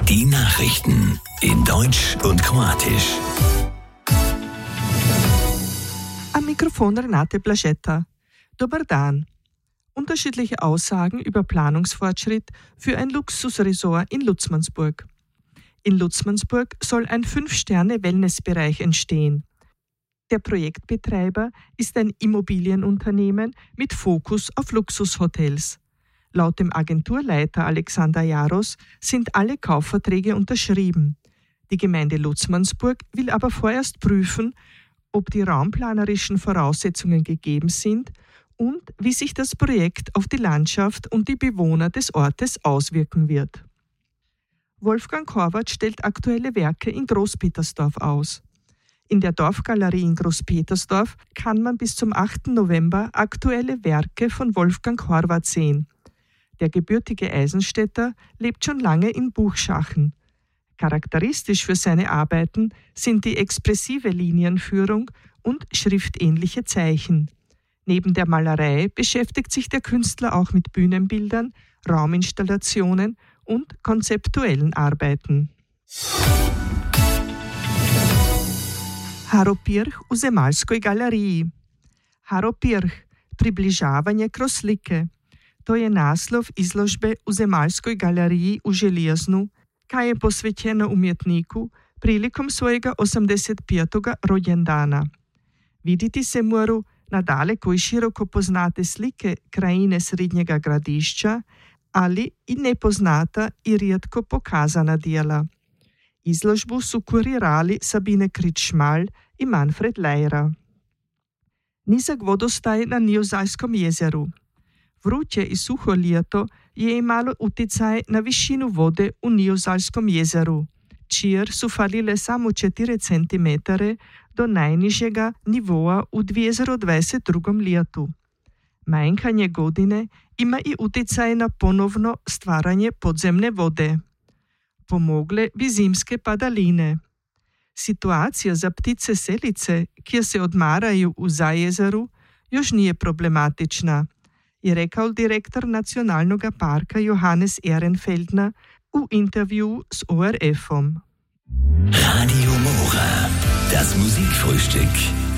Die Nachrichten in Deutsch und Kroatisch. Am Mikrofon Renate Blaschetta. Dobar dan. Unterschiedliche Aussagen über Planungsfortschritt für ein Luxusresort in Lutzmannsburg. In Lutzmannsburg soll ein 5-Sterne-Wellnessbereich entstehen. Der Projektbetreiber ist ein Immobilienunternehmen mit Fokus auf Luxushotels. Laut dem Agenturleiter Alexander Jaros sind alle Kaufverträge unterschrieben. Die Gemeinde Lutzmannsburg will aber vorerst prüfen, ob die raumplanerischen Voraussetzungen gegeben sind und wie sich das Projekt auf die Landschaft und die Bewohner des Ortes auswirken wird. Wolfgang Horvath stellt aktuelle Werke in Großpetersdorf aus. In der Dorfgalerie in Großpetersdorf kann man bis zum 8. November aktuelle Werke von Wolfgang Horvath sehen. Der gebürtige Eisenstädter lebt schon lange in Buchschachen. Charakteristisch für seine Arbeiten sind die expressive Linienführung und schriftähnliche Zeichen. Neben der Malerei beschäftigt sich der Künstler auch mit Bühnenbildern, Rauminstallationen und konzeptuellen Arbeiten. Haropirh u Zemaljskoj galeriji. Haropirh, približavanje kroz slike. To je naslov izložbe u Zemaljskoj galeriji u Željeznu, kaj je posvećena umjetniku prilikom svojega 85. rođendana. Viditi se moru na daleko i široko poznate slike krajine Srednjega gradišća, ali i nepoznata i rijetko pokazana dijela. Izložbu su kurirali Sabine Kritschmal i Manfred Lejra. Nizak vodostaj na Nijozalskom jezeru. Vruće i suho ljeto je imalo utjecaj na višinu vode u Nijozalskom jezeru, čir su falile samo 4 cm do najnižjega nivoa u 2022. ljetu. Manjkanje godine ima i utjecaj na ponovno stvaranje podzemne vode. Pomogle bi zimske padaline. Situacija za ptice selice, kjer se odmaraju u zajezeru, još nije problematična, je rekao direktor Nacionalnog parka Johannes Ehrenfeldner u intervju s ORF-om. Radio Mora, das Musikfrühstück.